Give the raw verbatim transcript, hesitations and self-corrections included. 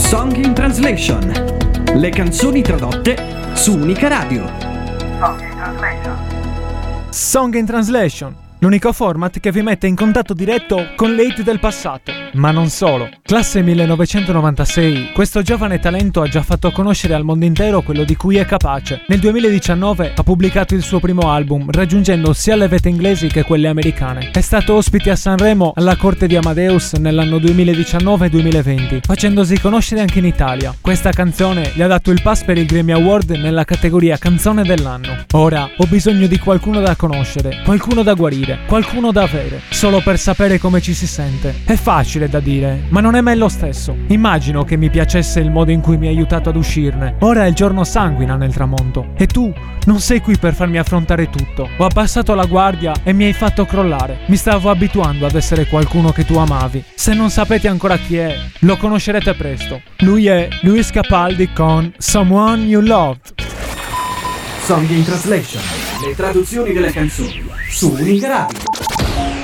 Song in Translation. Le canzoni tradotte su Unica Radio. Song in Translation. Song in Translation, l'unico format che vi mette in contatto diretto con le hit del passato. Ma non solo. Classe millenovecentonovantasei, questo giovane talento ha già fatto conoscere al mondo intero quello di cui è capace. Nel duemiladiciannove ha pubblicato il suo primo album, raggiungendo sia le vette inglesi che quelle americane. È stato ospite a Sanremo alla corte di Amadeus nell'anno duemiladiciannove duemilaventi, facendosi conoscere anche in Italia. Questa canzone gli ha dato il pass per il Grammy Award nella categoria Canzone dell'anno. Ora ho bisogno di qualcuno da conoscere, qualcuno da guarire, qualcuno da avere, solo per sapere come ci si sente. È facile da dire, ma non è mai lo stesso. Immagino che mi piacesse il modo in cui mi hai aiutato ad uscirne. Ora il giorno sanguina nel tramonto e tu non sei qui per farmi affrontare tutto. Ho abbassato la guardia e mi hai fatto crollare. Mi stavo abituando ad essere qualcuno che tu amavi. Se non sapete ancora chi è, lo conoscerete presto. Lui è Lewis Capaldi con Someone You Loved. Song in Translation. Le traduzioni delle canzoni su Unica Radio.